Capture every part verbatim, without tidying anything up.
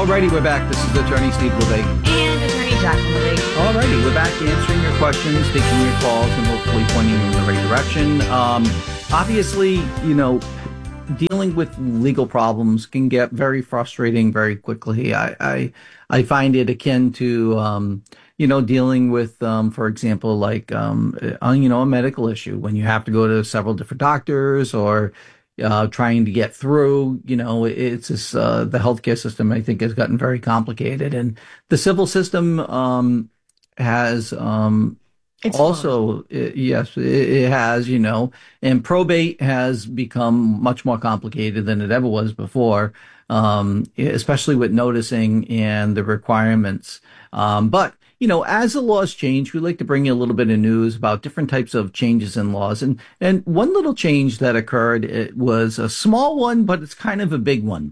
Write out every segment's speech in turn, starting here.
Alrighty, we're back. This is Attorney Steve LeVay. And Attorney Jacqueline LeVay. Alrighty, we're back answering your questions, taking your calls, and hopefully pointing you in the right direction. Um, obviously, you know, dealing with legal problems can get very frustrating very quickly. I I, I find it akin to, um, you know, dealing with, um, for example, like, um, uh, you know, a medical issue when you have to go to several different doctors or uh, trying to get through. You know, it's just, uh, the healthcare system, I think, has gotten very complicated. And the civil system um, has um, It's also, i- yes, it, it has, you know, and probate has become much more complicated than it ever was before, um, especially with noticing and the requirements. Um, but you know, as the laws change, we like to bring you a little bit of news about different types of changes in laws. And and one little change that occurred, it was a small one, but it's kind of a big one.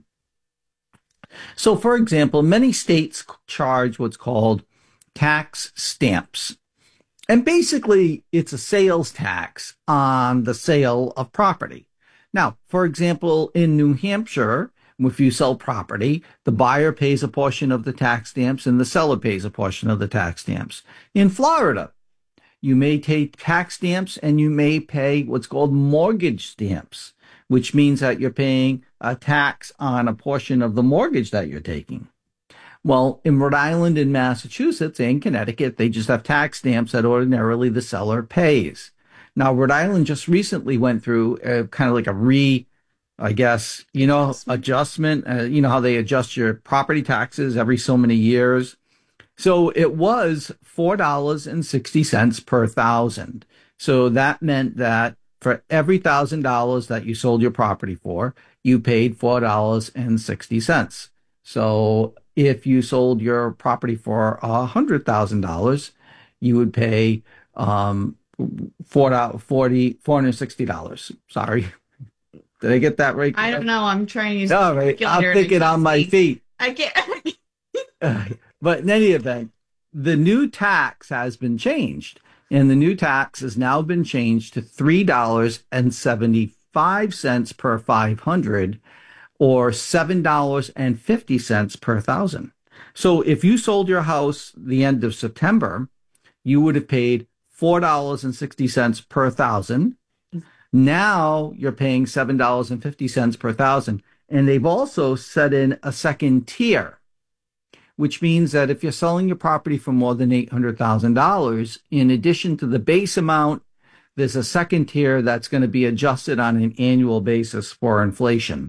So, for example, many states charge what's called tax stamps. And basically, it's a sales tax on the sale of property. Now, for example, in New Hampshire, if you sell property, the buyer pays a portion of the tax stamps and the seller pays a portion of the tax stamps. In Florida, you may take tax stamps and you may pay what's called mortgage stamps, which means that you're paying a tax on a portion of the mortgage that you're taking. Well, in Rhode Island and Massachusetts and Connecticut, they just have tax stamps that ordinarily the seller pays. Now, Rhode Island just recently went through a, kind of like a re, I guess, you know, Adjustment. adjustment. Uh, you know how they adjust your property taxes every so many years. So it was four dollars and sixty cents per thousand. So that meant that for every thousand dollars that you sold your property for, you paid four dollars and sixty cents. So if you sold your property for a hundred thousand dollars, you would pay um four forty four hundred sixty dollars. Sorry, did I get that right? I don't know. I'm trying to use All right, I'm calculator thinking to on my see. feet. I can't. Uh, but in any event, the new tax has been changed, and the new tax has now been changed to three dollars and seventy five cents per five hundred, or seven dollars and fifty cents per thousand. So if you sold your house the end of September, you would have paid four dollars and sixty cents per thousand. Now you're paying seven dollars and fifty cents per thousand. And they've also set in a second tier, which means that if you're selling your property for more than eight hundred thousand dollars, in addition to the base amount, there's a second tier that's going to be adjusted on an annual basis for inflation.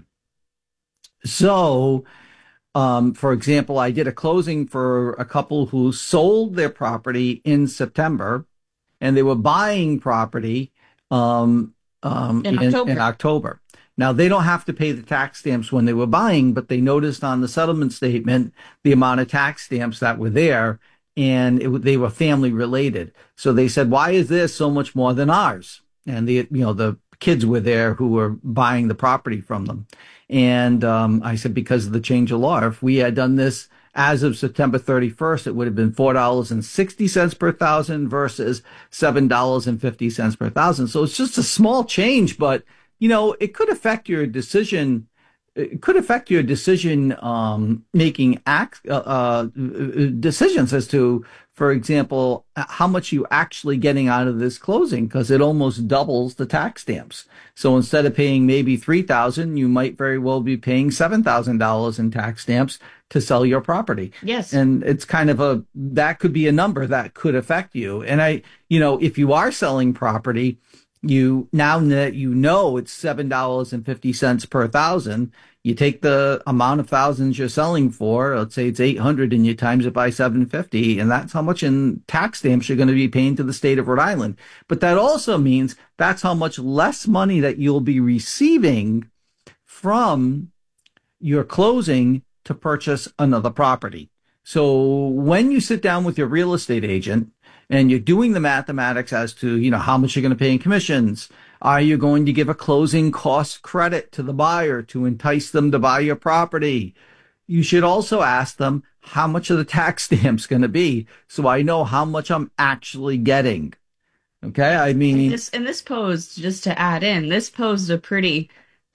So, um, for example, I did a closing for a couple who sold their property in September, and they were buying property um, um, In in, October. in October. Now, they don't have to pay the tax stamps when they were buying, but they noticed on the settlement statement the amount of tax stamps that were there, and it, they were family related. So they said, why is this so much more than ours? And the, you know, the kids were there who were buying the property from them. And um, I said, because of the change of law, if we had done this as of September thirty-first, it would have been four dollars and sixty cents per thousand versus seven dollars and fifty cents per thousand. So it's just a small change, but, you know, it could affect your decision. It could affect your decision um, making act, uh, uh, decisions as to, for example, how much you actually getting out of this closing, because it almost doubles the tax stamps. So instead of paying maybe three thousand dollars, you might very well be paying seven thousand dollars in tax stamps to sell your property. Yes. And it's kind of a, that could be a number that could affect you. And I, you know, if you are selling property, you now that you know it's seven dollars and fifty cents per thousand, you take the amount of thousands you're selling for, let's say it's eight hundred, and you times it by seven hundred fifty, and that's how much in tax stamps you're going to be paying to the state of Rhode Island. But that also means that's how much less money that you'll be receiving from your closing to purchase another property. So when you sit down with your real estate agent and you're doing the mathematics as to, you know, how much you're going to pay in commissions, are you going to give a closing cost credit to the buyer to entice them to buy your property? You should also ask them, how much of the tax stamp's going to be, so I know how much I'm actually getting. Okay, I mean, This, and this posed, just to add in, this posed a pretty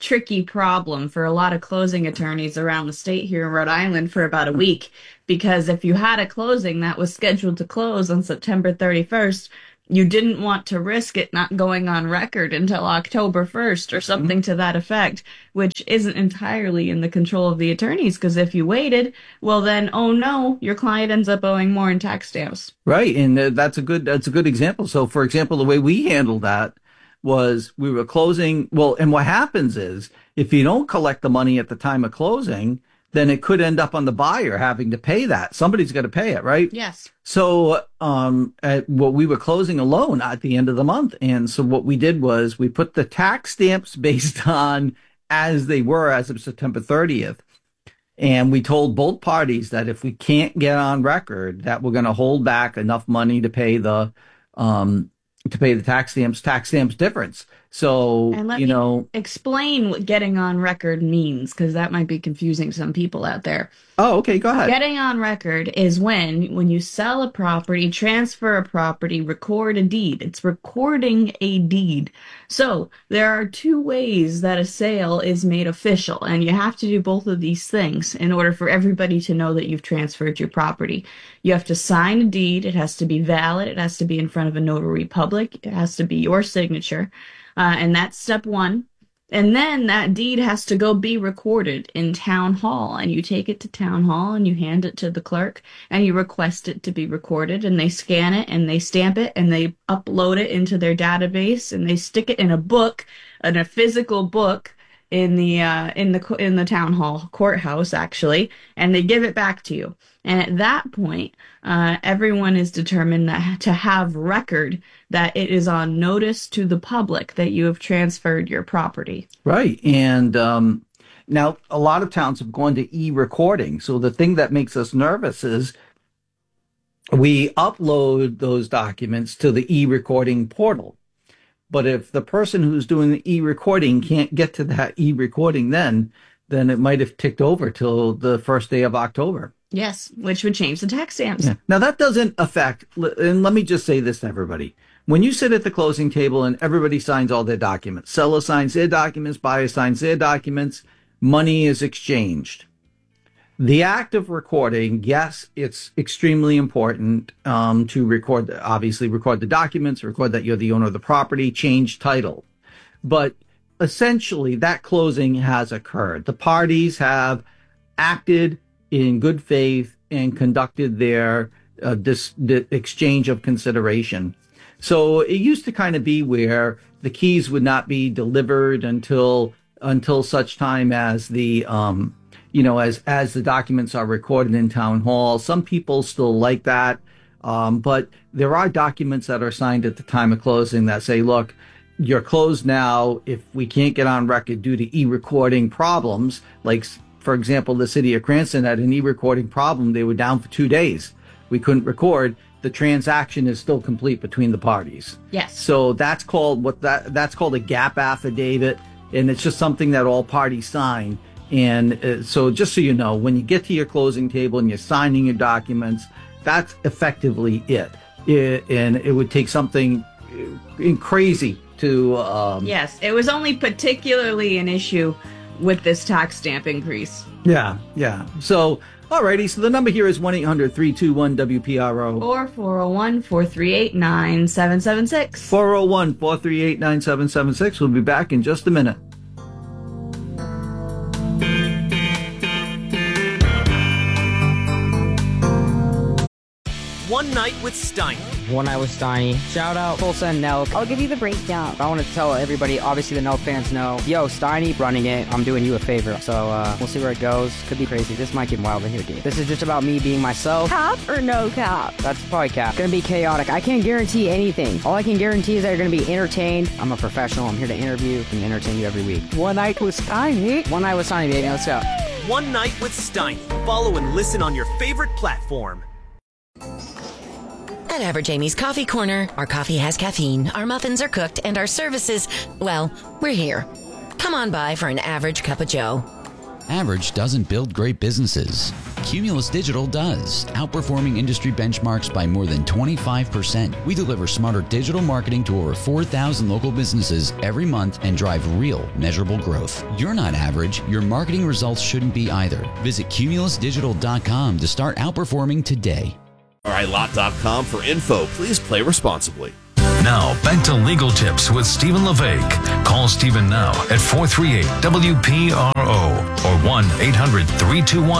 tricky problem for a lot of closing attorneys around the state here in Rhode Island for about a week. Because if you had a closing that was scheduled to close on September thirty-first, you didn't want to risk it not going on record until October first or something mm-hmm. to that effect, which isn't entirely in the control of the attorneys, because if you waited, well then, oh no, your client ends up owing more in tax stamps. Right, and uh, that's a good that's a good example. So, for example, the way we handled that was we were closing, well, and what happens is if you don't collect the money at the time of closing, then it could end up on the buyer having to pay that. Somebody's got to pay it, right? Yes. So, um, at, well, we were closing a loan at the end of the month. And so what we did was we put the tax stamps based on as they were as of September thirtieth. And we told both parties that if we can't get on record, that we're going to hold back enough money to pay the, um, to pay the tax stamps, tax stamps difference. So, and let you me know, explain what getting on record means, because that might be confusing to some people out there. Oh, okay, go ahead. Getting on record is when, when you sell a property, transfer a property, record a deed. It's recording a deed. So there are two ways that a sale is made official, and you have to do both of these things in order for everybody to know that you've transferred your property. You have to sign a deed. It has to be valid. It has to be in front of a notary public. It has to be your signature. Uh, and that's step one. And then that deed has to go be recorded in town hall, and you take it to town hall and you hand it to the clerk and you request it to be recorded, and they scan it and they stamp it and they upload it into their database and they stick it in a book, in a physical book in the uh, in the in the town hall courthouse actually, and they give it back to you. And at that point, uh, everyone is determined that, to have record that it is on notice to the public that you have transferred your property. Right. And um, now a lot of towns have gone to e-recording. So the thing that makes us nervous is we upload those documents to the e-recording portal. But if the person who's doing the e-recording can't get to that e-recording then, then it might have ticked over till the first day of October. Yes, which would change the tax stamps. Yeah. Now, that doesn't affect, and let me just say this to everybody. When you sit at the closing table and everybody signs all their documents, seller signs their documents, buyer signs their documents, money is exchanged. The act of recording, yes, it's extremely important um, to record, obviously record the documents, record that you're the owner of the property, change title. But essentially, that closing has occurred. The parties have acted in good faith and conducted their uh, dis- the exchange of consideration. So it used to kind of be where the keys would not be delivered until until such time as the um, you know as as the documents are recorded in town hall. Some people still like that, um, but there are documents that are signed at the time of closing that say, "Look, you're closed now. If we can't get on record due to e-recording problems, like." For example, the city of Cranston had an e-recording problem. They were down for two days. We couldn't record. The transaction is still complete between the parties. Yes. So that's called what that that's called a gap affidavit, and it's just something that all parties sign. And uh, so, just so you know, when you get to your closing table and you're signing your documents, that's effectively it. it and it would take something crazy to. Um, yes, it was only particularly an issue with this tax stamp increase. Yeah, yeah. So, alrighty. So the number here is one eight hundred three two one W P R O. Or four oh one, four three eight, nine seven seven six. four oh one, four three eight, nine seven seven six. We'll be back in just a minute. One Night with Steiny. One Night with Steiny. Shout out Full Send Nelk. I'll give you the breakdown. I want to tell everybody, obviously the Nelk fans know, yo, Steiny running it, I'm doing you a favor. So uh, we'll see where it goes. Could be crazy. This might get wild in here, dude. This is just about me being myself. Cap or no cap? That's probably cap. It's gonna be chaotic. I can't guarantee anything. All I can guarantee is that you're gonna be entertained. I'm a professional. I'm here to interview and entertain you every week. One Night with Steiny. One Night with Steiny, baby. Let's go. One Night with Steiny. Follow and listen on your favorite platform. At Average Amy's Coffee Corner, our coffee has caffeine, our muffins are cooked, and our services, well, we're here. Come on by for an average cup of joe. Average doesn't build great businesses. Cumulus Digital does, outperforming industry benchmarks by more than twenty-five percent. We deliver smarter digital marketing to over four thousand local businesses every month and drive real, measurable growth. You're not average. Your marketing results shouldn't be either. Visit cumulus digital dot com to start outperforming today. All right, lot dot com for info. Please play responsibly. Now, back to Legal Tips with Stephen LeVake. Call Stephen now at four three eight W P R O or one eight hundred three two one